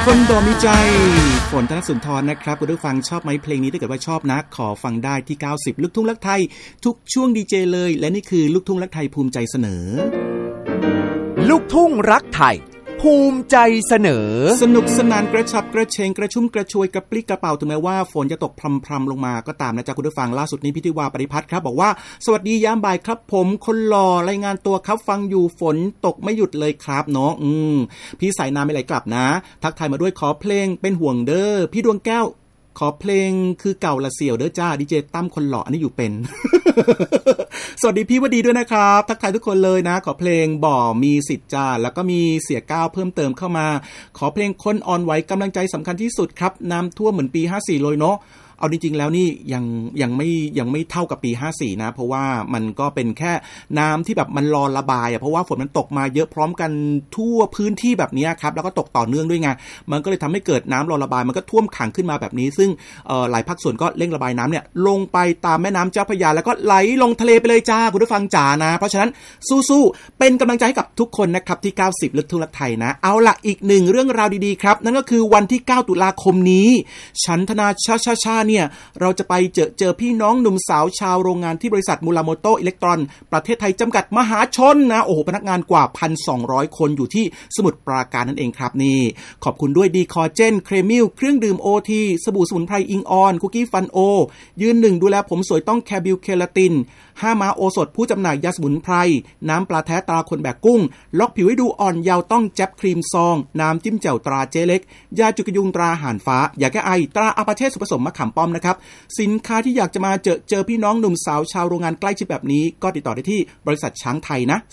คนบ่มีใจฝนธนสุนทรนะครับคุณผู้ฟังชอบไหมเพลงนี้ถ้าเกิดว่าชอบนะขอฟังได้ที่90ลูกทุ่งรักไทยทุกช่วงดีเจเลยและนี่คือลูกทุ่งรักไทยภูมิใจเสนอลูกทุ่งรักไทยภูมิใจเสนอสนุกสนานกระฉับกระเฉงกระชุ่มกระชวยกระปรี้กระเป๋าถึงแม้ว่าฝนจะตกพรำๆลงมาก็ตามนะจ๊ะคุณผู้ฟังล่าสุดนี้พิธีวาปริพัฒน์ครับบอกว่าสวัสดียามบ่ายครับผมคนหล่อรายงานตัวครับฟังอยู่ฝนตกไม่หยุดเลยครับเนาะพี่สายน้ำไม่ไหลกลับนะทักทายมาด้วยขอเพลงเป็นห่วงเด้อพี่ดวงแก้วขอเพลงคือเก่าละเสี่ยวเด้อจ้าดีเจตั้มคนหล่ออันนี้อยู่เป็น สวัสดีพี่วดีด้วยนะครับทักทายทุกคนเลยนะขอเพลงบ่อมีสิทธิ์จ้าแล้วก็มีเสียก้าวเพิ่มเติมเข้ามาขอเพลงคนอ่อนไหวกำลังใจสำคัญที่สุดครับน้ำท่วมเหมือนปี54เลยเนาะเอาจริงๆแล้วนี่ยังไม่เท่ากับปี54นะเพราะว่ามันก็เป็นแค่น้ำที่แบบมันรอระบายเพราะว่าฝนมันตกมาเยอะพร้อมกันทั่วพื้นที่แบบนี้ครับแล้วก็ตกต่อเนื่องด้วยไงมันก็เลยทำให้เกิดน้ำรอระบายมันก็ท่วมขังขึ้นมาแบบนี้ซึ่งหลายภาคส่วนก็เร่งระบายน้ำเนี่ยลงไปตามแม่น้ำเจ้าพระยาแล้วก็ไหลลงทะเลไปเลยจ้าคุณผู้ฟังจ๋านะเพราะฉะนั้นสู้ๆเป็นกำลังใจให้กับทุกคนนะครับที่90ลูกทุ่งรักไทยนะเอาล่ะอีกหนึ่งเรื่องราวดีๆครับนั่นก็คือวันที่9ตุลาคมนี้ฉันธนาชาเนี่ยเราจะไปเจอพี่น้องหนุ่มสาวชาวโรงงานที่บริษัทมูราโมโตอิเล็กตรอนประเทศไทยจำกัดมหาชนนะโอ้โหพนักงานกว่า 1,200 คนอยู่ที่สมุทรปราการนั่นเองครับนี่ขอบคุณด้วยดีคอเจนเครมิลเครื่องดื่ม OT สบู่สมุนไพรอิงออนคุกกี้ฟันโอยืนหนึ่งดูแลผมสวยต้องแคบิลเคลาติน5ม้าโอสถผู้จำหน่ายยาสมุนไพรน้ำปลาแท้ตราคนแบกกุ้งล็อกผิวให้ดูอ่อนเยาว์ต้องแจ็บครีมซองน้ำจิ้มแจ่วตราเจเล็กยาจุกยุงตราห่านฟ้ายาแก้ไอตราอาปาเช่สุผสมมะขามป้อมนะครับสินค้าที่อยากจะมาเจอพี่น้องหนุ่มสาวชาวโรงงานใกล้ชิดแบบนี้ก็ติดต่อได้ที่บริษัทช้างไทยนะ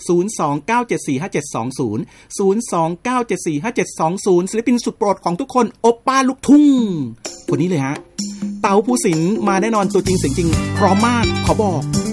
029745720 029745720ศิลปินสุดโปรดของทุกคนโอปป้าลูกทุ่งคนนี้เลยฮะเต๋าภูสินทร์มาแน่นอนตัวจริงเสียงจริงพร้อมมากขอบอก